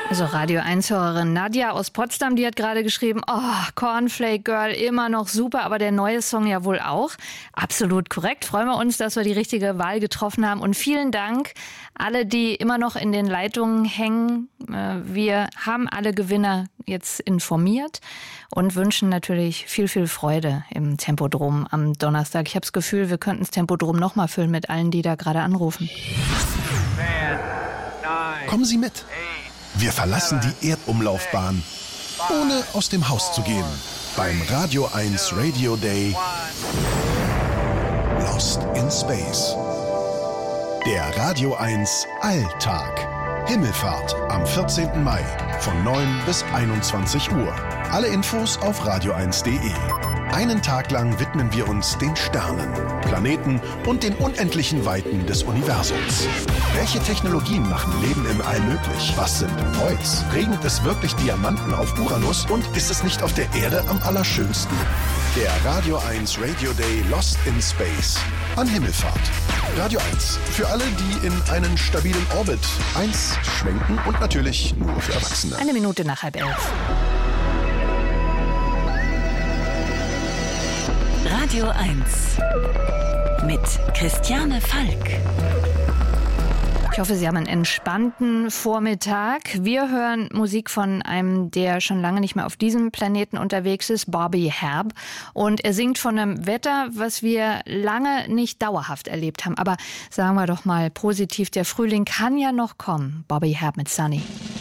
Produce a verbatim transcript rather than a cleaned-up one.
Also Radio eins-Hörerin Nadja aus Potsdam, die hat gerade geschrieben, oh, Cornflake Girl, immer noch super, aber der neue Song ja wohl auch. Absolut korrekt. Freuen wir uns, dass wir die richtige Wahl getroffen haben. Und vielen Dank alle, die immer noch in den Leitungen hängen. Wir haben alle Gewinner jetzt informiert und wünschen natürlich viel, viel Freude im Tempodrom am Donnerstag. Ich habe das Gefühl, wir könnten das Tempodrom noch mal füllen mit allen, die da gerade anrufen. Kommen Sie mit. Wir verlassen die Erdumlaufbahn, ohne aus dem Haus zu gehen. Beim Radio eins Radio Day Lost in Space. Der Radio eins Alltag. Himmelfahrt am vierzehnten Mai von neun bis einundzwanzig Uhr. Alle Infos auf radio eins punkt de. Einen Tag lang widmen wir uns den Sternen, Planeten und den unendlichen Weiten des Universums. Welche Technologien machen Leben im All möglich? Was sind Voids? Regnet es wirklich Diamanten auf Uranus? Und ist es nicht auf der Erde am allerschönsten? Der Radio eins Radio Day Lost in Space an Himmelfahrt. Radio eins. Für alle, die in einen stabilen Orbit eins schwenken und natürlich nur für Erwachsene. Eine Minute nach halb elf. Radio eins mit Christiane Falk. Ich hoffe, Sie haben einen entspannten Vormittag. Wir hören Musik von einem, der schon lange nicht mehr auf diesem Planeten unterwegs ist, Bobby Herb. Und er singt von einem Wetter, was wir lange nicht dauerhaft erlebt haben. Aber sagen wir doch mal positiv, der Frühling kann ja noch kommen. Bobby Herb mit Sunny.